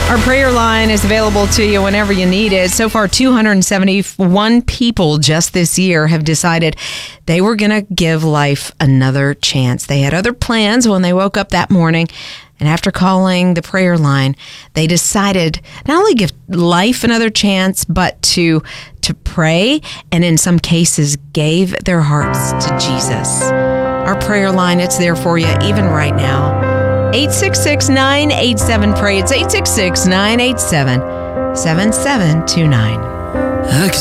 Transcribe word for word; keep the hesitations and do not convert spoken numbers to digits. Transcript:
Our prayer line is available to you whenever you need it. So far, two hundred seventy-one people just this year have decided they were going to give life another chance. They had other plans when they woke up that morning. And after calling the prayer line, they decided not only give life another chance, but to to pray, and in some cases gave their hearts to Jesus. Our prayer line, it's there for you even right now. eight six six, nine eight seven, pray. It's eight six six, nine eight seven, seven seven two nine.